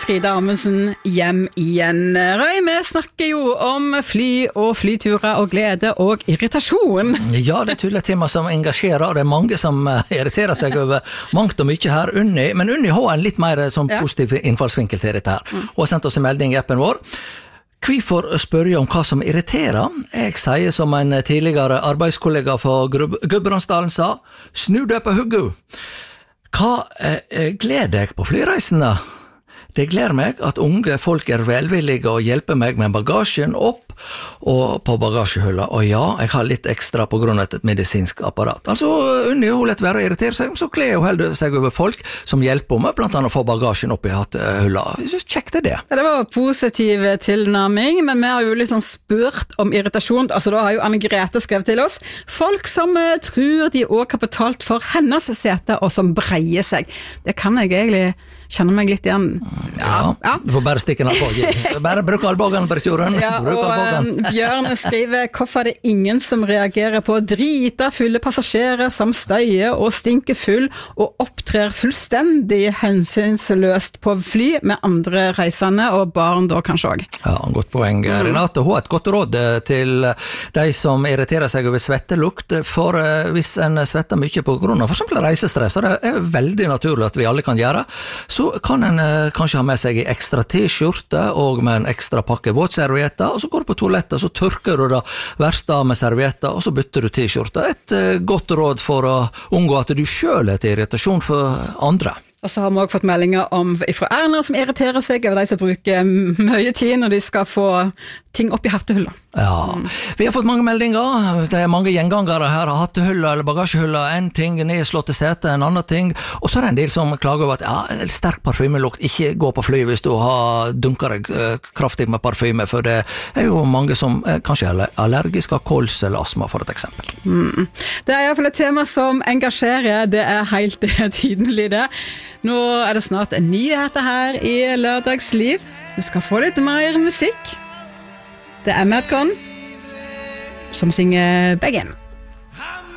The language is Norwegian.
Frida Amundsen hjem igjen. Røy, vi snakker jo om fly og flyturer og glede og irritasjon. Ja, det er tydelig et tema som engasjerer, og det er mange som irriterer seg over mangt og mye her. Men Unni har en litt mer som positiv innfallsvinkel til dette her. Hun har sendt oss en melding i appen vår. Hvorfor spør jeg om hva som irriterer? Jeg sier som en tidligere arbeidskollega fra Gudbrandsdalen sa, snu deg på huggu. Hva gleder deg på flyreisene? Det gleder meg at unge folk er velvillige og hjelper meg med bagasjen opp og på bagasjehylla. Og ja, jeg har litt ekstra på grunn av et medisinsk apparat. Altså, Unni hun lett være å irritere seg, så kler hun heller seg over folk som hjelper meg, blant annet å få bagasjen opp i hylla. Kjekt det. Ja, det var positiv tilnærming, men vi har jo liksom spurt om irritasjon. Altså, da har jo Anne-Grete skrevet til oss. Folk som tror de også har betalt for hennes sete, og som breier seg. Det kan jeg egentlig kjenner meg litt igjen. Ja. Du får bare stikke den albågen. Bare bruk albågen, Bertjoren. Ja, og Bjørn skriver, hvorfor er det ingen som reagerer på drita fulle passasjerer som støyer og stinker full og opptrer fullstendig hensynsløst på fly med andre reisende og barn da kanskje også. Ja, godt poeng. Renate, hun har et godt råd til de som irriterer seg over svettelukt, for hvis en svetter mye på grunn av for eksempel reisestress, og det er veldig naturlig at vi alle kan gjøre, så kan en kanskje ha med seg en ekstra t-skjorte og med en ekstra pakke våtservietter, og så går du på toalettet, og så tørker du det verste av med servietter, og så bytter du t-skjorte. Et godt råd for å unngå at du selv er til irritasjon for andre. Og så har vi også fått meldinger fra Erna som irriterer seg over de som bruker mye tid når de skal få ting opp i hattehylla. Ja, vi har fått mange meldinger. Det er mange gjengangere her. Hattehylla eller bagasjehylla, en ting, nedslåtte sete, en annen ting. Og så er det en del som klager over at sterk parfymelukt, ikke gå på fly hvis du har dunker deg kraftig med parfyme, for det er jo mange som kanskje er allergisk av kols eller astma, for et eksempel. Det er i hvert fall et tema som engasjerer. Det er helt tydelig det. Nå er det snart en nyhet her i Lørdagsliv. Du skal få litt mer musikk. Det er Madcon som synger Begin.